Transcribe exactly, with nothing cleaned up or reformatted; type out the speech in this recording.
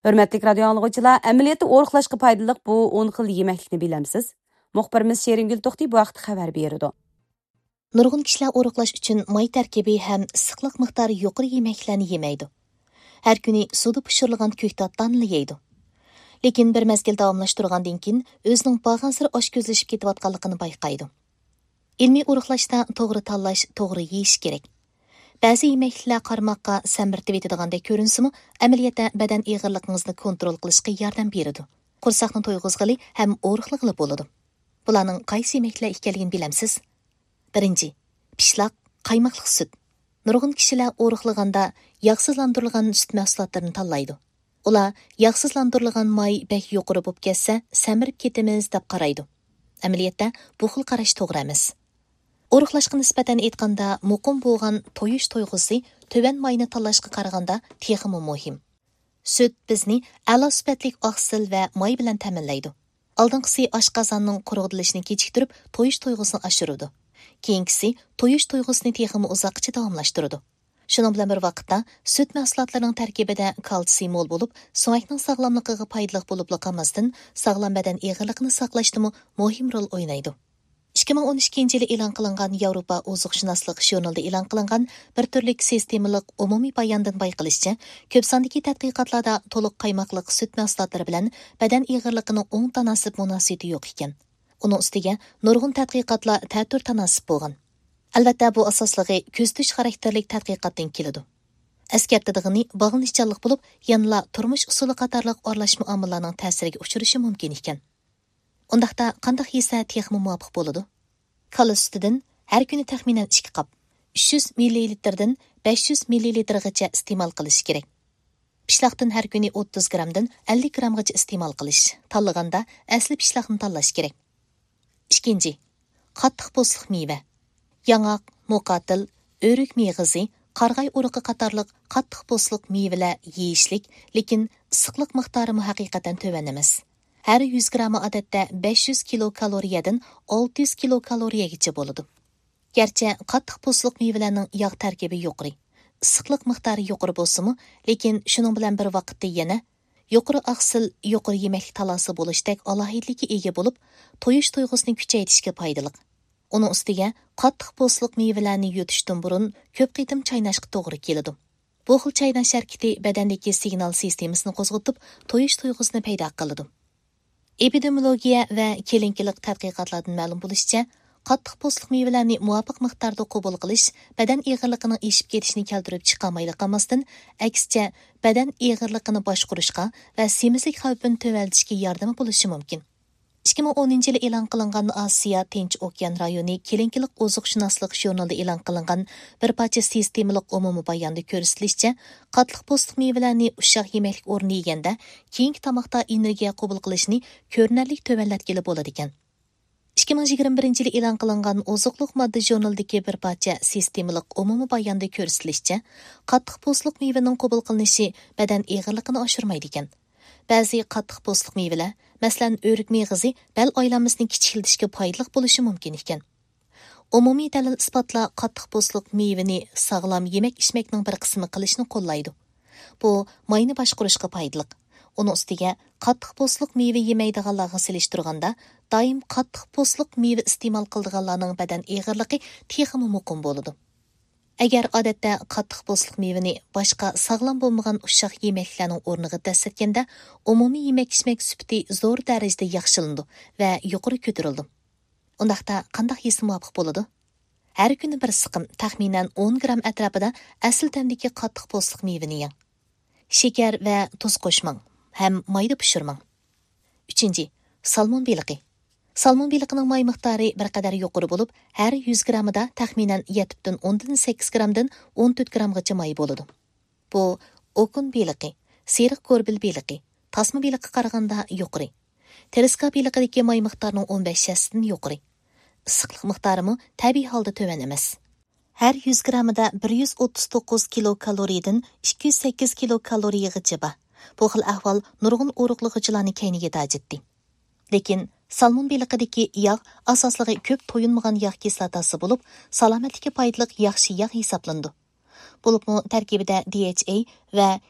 Hörmətli radio anlıqçılar, əməliyyatda oruqlaşqa paydalıq bu on xil yeməklikni biləmsiz? Muxbirimiz Şeringül Toxti bu vaqt xəbər berdi. Nurg'un kishilar o'roqlash uchun may tarkibi ham issiqlik miqdori yuqori yemeklarni yemaydi. Har kuni suvda pishirilgan ko'ktatlarni yeydi. Lekin bir mezgil davomlashtirgandan keyin o'zining bag'ansir oshko'zlashib ketayotganligini bayqaydi. Ilmiy o'roqlashda to'g'ri tanlash, to'g'ri yeyish kerak. Ba'zi yemeklar qarmoqqa samirtib etadiganday ko'rinsimi, amaliyotda badan ig'irligingizni kontrol qilishga yordam beradi. Qursaqni to'yg'izg'ili ham o'riqlig'ili bo'ladi. Bularning qaysi yemeklar ekanligini bilamsiz? Birinchi, pishloq, qaymoqli sut. Nurg'un kishilar o'riqlaganda yog'sizlantirilgan sut mahsulotlarini tanlaydi. Ular yog'sizlantirilgan may bek yuqori bo'lib ketsa, samirib ketamiz deb qaraydi. Amaliyotda bu xil qarash to'g'ri emas. O'riqlashga nisbatan aytganda, muqim bo'lgan to'yish to'yg'usi to'van mayni tanlashga qaraganda texmi muhim. Sut bizni a'lo sifatli oqsil va may bilan ta'minlaydi. Oldinqisi oshqozonning qurg'ilishini kechiktirib, to'yish to'yg'usini oshiradi. Keyingisi to'yish to'yg'usini texmi uzoqcha davomlashtiradi. Shuning bilan bir vaqtda sut mahsulotlarining tarkibida kalsiy mo'l bo'lib, sumakning sog'lomligiga foydali bo'lib qolmasdan, sog'lom badan ig'irligini saqlashdimi muhim rol o'ynaydi. ikki ming o'n ikkinchi yili e'lon qilingan Yevropa oziq-shunoslik jurnalida e'lon qilingan bir turlik sistemalik umumiy bayondan bayqilishicha, ko'p sondagi tadqiqotlarda to'liq qaymoqliq sut mahsulotlari bilan badan ig'irligining o'ng tanasib munosabati yo'q ekan. Uning ustiga nurg'un tadqiqotlar ta'tir tanasib bo'lgan. Albatta bu asosligi ko'ztish xarakterlik tadqiqotdan keladi. Askartidig'ini bog'lanishchanlik bo'lib, yanla turmush usuli qatorliq o'rlash muomillarining ta'siriga uchrashi mumkin ekan. Undaqda qanday yesa texmi muvofiq bo'ladi? Kala sutidan har kuni taxminan ikki qop, uch yuz millilitrdan besh yuz millilitrgacha iste'mol qilish kerak. Pishloqdan har kuni o'ttiz grammdan ellik grammgacha iste'mol qilish. Tanlaganda asli pishloqni tanlash kerak. Ikkinchi, qattiq po'stliq meva. Yong'oq, mo'qatil, o'rik meg'izi, qarg'ay uruqi qatorliq qattiq po'stliq mevalar yeyishlik, lekin issiqlik miqdori haqiqatan to'van emas. Har yuz gramm odatda besh yuz kilokaloriyadan olti yuz kilokaloriyagacha bo'ladi. Garchi qattiq po'stliq mevalarning yog' tarkibi yuqori, issiqlik miqdori yuqori bo'lsa-mu, lekin shuning bilan bir vaqtda yana yuqori oqsil, yuqori yemaklik talosi bo'lishdek alohidlikka ega bo'lib, to'yish tuyg'usini kuchaytirishga foydali. Uning ustiga qattiq po'stliq mevalarni yutishdan burun ko'p qitim chaynashga to'g'ri keladi. Bu xil chaynash harakati badandagi signal sistemasini qo'zg'atib, to'yish tuyg'usini paydo qiladi. Epidemiologiya va kelinkilik tadqiqotlardan ma'lum bo'lishicha, qattiq po'stliq mevalarni muvofiq miqdorda qabul qilish badan ig'irligining eshib ketishini keltirib chiqarmaydi qolmasdan, aksicha badan ig'irligini boshqarishga va semizlik xavfini tuvaltishga yordam bo'lishi mumkin. ikki ming o'ninchi yili e'lon qilingan Osiyo Tinch okean rayoni kelinkilik oziq-shunoslik jurnalida e'lon qilingan bir parcha sistemalik umumiy bayonda ko'rsatilishicha, qattiq po'stliq mevalarni ushoq yemaklik o'rni yeganda keyingi tomoqda energiya qabul qilishni ko'rinarli tuvanlatgili bo'ladi ekan. ikki ming yigirma birinchi yili e'lon qilingan oziqlik modda jurnalidagi bir parcha sistemalik umumiy bayonda ko'rsatilishicha, qattiq po'stliq mevaning qabul qilinishi badan ig'irligini oshirmaydi ekan. Ba'zi qattiq po'stliq mevalar, masalan, o'rik meg'izi bel aylanmasini kichiklatishga foydali bo'lishi mumkin ekan. Umumiy dalil isbotlar qattiq po'stliq mevani sog'lom yemak-ichmakning bir qismi qilishni qo'llaydi. Bu mayni boshqarishga foydali. Uning ustiga qattiq po'stliq meva yemaydiganlarga selishtirganda, doim qattiq po'stliq meva iste'mol qiladiganlarning badan ig'irligi texmi muqim bo'ladi. Agar odatda qattiq po'stliq mevani boshqa sog'lom bo'lmagan ushoq yemeklarning o'rniga dastatganda, umumiy yemak-ichmak sifati zo'r darajada yaxshilandi va yuqori ko'tarildi. Undaqda qanday yesa muvofiq bo'ladi? Har kuni bir siqim, taxminan o'n gramm atrofida asl tamdagi qattiq po'stliq mevani yeng. Shakar va tuz qo'shmang, ham mayda pishirmang. Uchinchi, salmon beliqi. Salmon beliqining may miqdori bir qadar yuqori bo'lib, har yuz grammida taxminan yetti o'n sakkiz grammdan o'n to'rt grammgacha may bo'ladi. Bu okun beliqi, seriq ko'rbil beliqi, tasma beliqqa qaraganda yuqori. Teriska beliqidagi may miqdorining o'n besh foizdan yuqori. Issiqlik miqdorimi tabiiy holda to'van emas. Har yuz grammida bir yuz o'ttiz to'qqiz kilokaloriyadan ikki yuz sakkiz kilokaloriyagacha bor. Bu xil ahvol nurg'un o'riqlig'ichilarni kayniga dajitdi. Lekin salmon beliqidagi yog' asosligi ko'p to'yinmagan yog' kislotasi bo'lib, salomatlikka foydali yaxshi yog' hisoblandi. Bo'libmi tarkibida D H A va